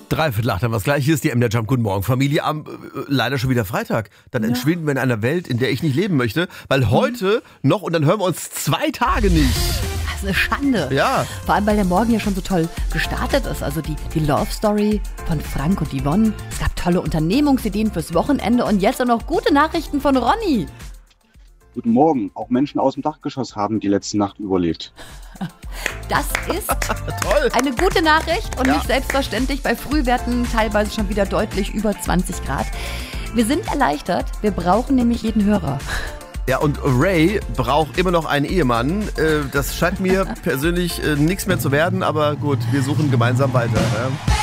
3:15 haben wir es gleich. Hier ist die MDR Jump. Guten Morgen, Familie. Leider schon wieder Freitag. Dann entschwinden wir in einer Welt, in der ich nicht leben möchte. Weil heute noch, und dann hören wir uns 2 Tage nicht. Das ist eine Schande. Ja. Vor allem, weil der Morgen ja schon so toll gestartet ist. Also die Love Story von Frank und Yvonne. Es gab tolle Unternehmungsideen fürs Wochenende und jetzt auch noch gute Nachrichten von Ronny. Guten Morgen. Auch Menschen aus dem Dachgeschoss haben die letzte Nacht überlebt. Das ist Toll. eine gute Nachricht und nicht selbstverständlich bei Frühwerten teilweise schon wieder deutlich über 20 Grad. Wir sind erleichtert, wir brauchen nämlich jeden Hörer. Ja, und Ray braucht immer noch einen Ehemann. Das scheint mir persönlich nichts mehr zu werden, aber gut, wir suchen gemeinsam weiter. Ja.